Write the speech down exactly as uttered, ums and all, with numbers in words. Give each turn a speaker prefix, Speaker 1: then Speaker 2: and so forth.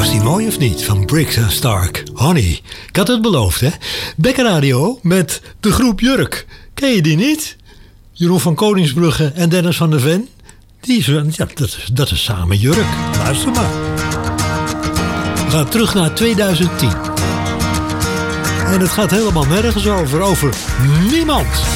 Speaker 1: Was die mooi of niet? Van Briggs en Stark. Honey. Ik had het beloofd, hè? Bekker Radio met de groep Jurk. Ken je die niet? Jeroen van Koningsbrugge en Dennis van der Ven. Die is, ja, dat, is, dat is samen Jurk. Luister maar. We gaan terug naar tweeduizend tien. En het gaat helemaal nergens over. Over niemand.